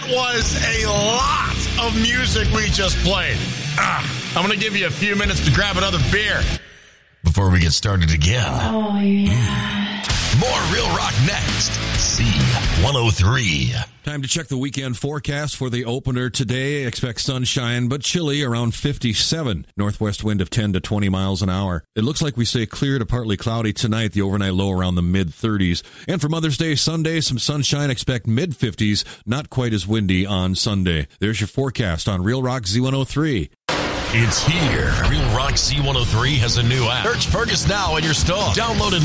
was a lot of music we just played. I'm going to give you a few minutes to grab another beer before we get started again. Oh, yeah. More Real Rock next. C103. Time to check the weekend forecast for the opener today. Expect sunshine, but chilly, around 57. Northwest wind of 10 to 20 miles an hour. It looks like we stay clear to partly cloudy tonight. The overnight low around the mid-30s. And for Mother's Day Sunday, some sunshine. Expect mid-50s. Not quite as windy on Sunday. There's your forecast on Real Rock Z103. It's here. Real Rock C103 has a new app. Search Fergus now in your store. Download and